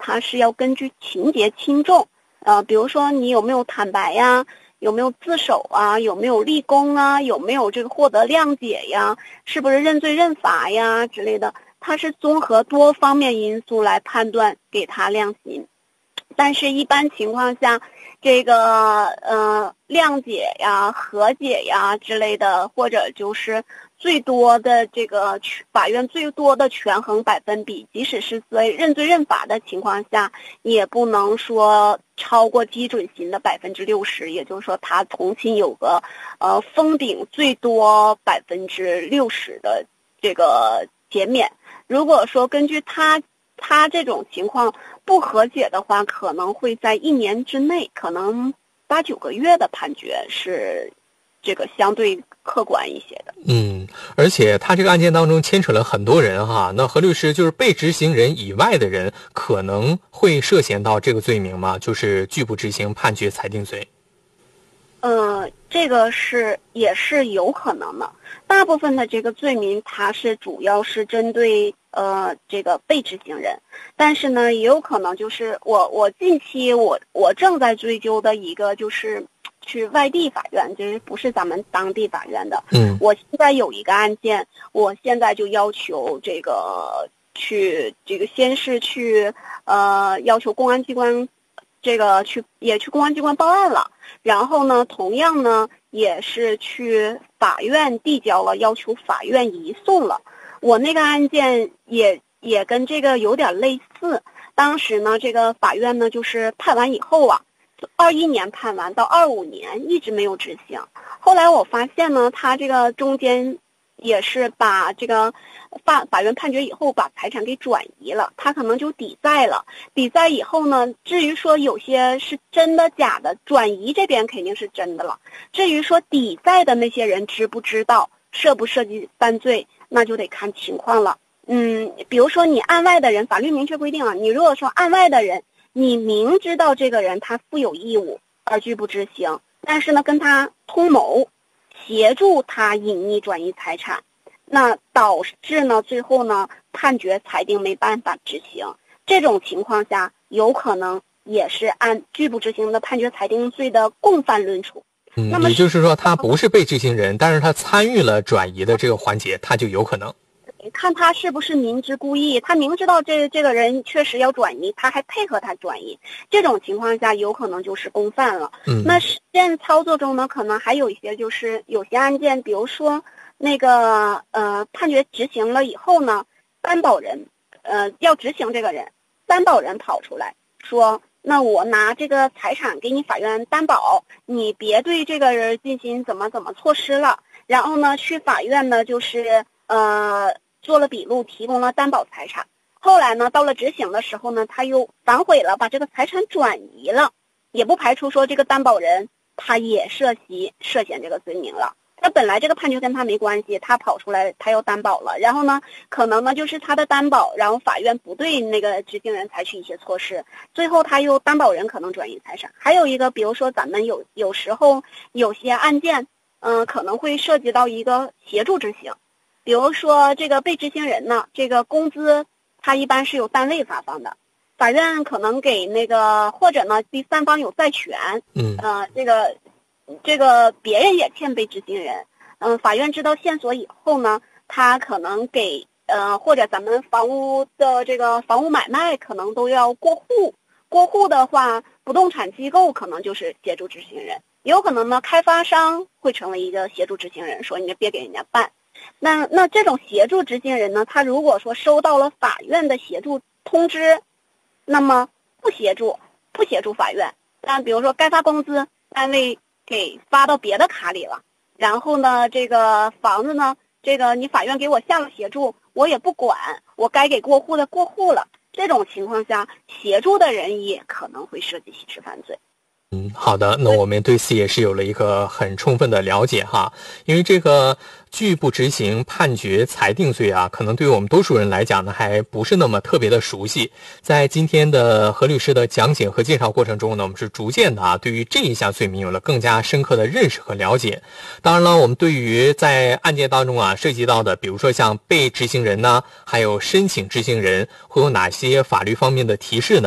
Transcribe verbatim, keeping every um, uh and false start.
它是要根据情节轻重，呃，比如说你有没有坦白呀，有没有自首啊，有没有立功啊，有没有这个获得谅解呀，是不是认罪认罚呀之类的，它是综合多方面因素来判断给他量刑。但是一般情况下，这个呃谅解呀、和解呀之类的，或者就是最多的这个法院最多的权衡百分比，即使是在认罪认罚的情况下，也不能说超过基准刑的百分之六十，也就是说他从轻有个呃封顶最多百分之六十的这个减免。如果说根据他他这种情况不和解的话，可能会在一年之内，可能八九个月的判决是这个相对客观一些的。 嗯，而且他这个案件当中牵扯了很多人哈，那何律师，就是被执行人以外的人可能会涉嫌到这个罪名吗？就是拒不执行判决裁定罪。 呃，这个是也是有可能的。大部分的这个罪名，它是主要是针对呃这个被执行人，但是呢，也有可能就是我我近期我我正在追究的一个就是去外地法院，就是不是咱们当地法院的。 嗯， 我现在有一个案件，我现在就要求这个去这个先是去呃要求公安机关。这个去也去公安机关报案了，然后呢，同样呢也是去法院递交了，要求法院移送了。我那个案件也也跟这个有点类似，当时呢，这个法院呢就是判完以后啊，二一年判完到二五年一直没有执行。后来我发现呢，他这个中间也是把这个法法院判决以后把财产给转移了，他可能就抵债了。抵债以后呢，至于说有些是真的假的，转移这边肯定是真的了。至于说抵债的那些人知不知道，涉不涉及犯罪，那就得看情况了。嗯，比如说你案外的人，法律明确规定啊，你如果说案外的人，你明知道这个人他负有义务而拒不执行，但是呢跟他通谋，协助他隐匿转移财产，那导致呢最后呢判决裁定没办法执行，这种情况下有可能也是按拒不执行的判决裁定罪的共犯论处。 嗯， 那么也就是说他不是被执行人，但是他参与了转移的这个环节，他就有可能。 看他是不是明知故意，他明知道这这个人确实要转移，他还配合他转移，这种情况下有可能就是共犯了。 嗯， 那实践操作中呢，可能还有一些就是有些案件，比如说那个呃判决执行了以后呢，担保人呃要执行这个人，担保人跑出来说，那我拿这个财产给你法院担保，你别对这个人进行怎么怎么措施了。然后呢，去法院呢就是呃。做了笔录，提供了担保财产。后来呢，到了执行的时候呢，他又反悔了，把这个财产转移了，也不排除说这个担保人他也涉及涉嫌这个罪名了。他本来这个判决跟他没关系，他跑出来他要担保了，然后呢，可能呢就是他的担保，然后法院不对那个执行人采取一些措施，最后他又担保人可能转移财产。还有一个，比如说咱们有有时候有些案件，嗯、呃，可能会涉及到一个协助执行。比如说这个被执行人呢，这个工资他一般是由单位发放的，法院可能给那个，或者呢第三方有债权， 嗯， 呃，这个这个别人也欠被执行人，嗯、呃，法院知道线索以后呢，他可能给呃或者咱们房屋的这个房屋买卖可能都要过户，过户的话，不动产机构可能就是协助执行人，也有可能呢开发商会成为一个协助执行人，说你别给人家办。那那这种协助执行人呢，他如果说收到了法院的协助通知，那么不协助不协助法院，但比如说该发工资单位给发到别的卡里了，然后呢这个房子呢，这个你法院给我下了协助，我也不管，我该给过户的过户了，这种情况下协助的人也可能会涉及刑事犯罪。 嗯，好的，那我们对此也是有了一个很充分的了解哈。因为这个拒不执行判决裁定罪啊，可能对于我们多数人来讲呢，还不是那么特别的熟悉。在今天的何律师的讲解和介绍过程中呢，我们是逐渐的啊，对于这一项罪名有了更加深刻的认识和了解。当然了，我们对于在案件当中啊涉及到的，比如说像被执行人呢，还有申请执行人，会有哪些法律方面的提示呢？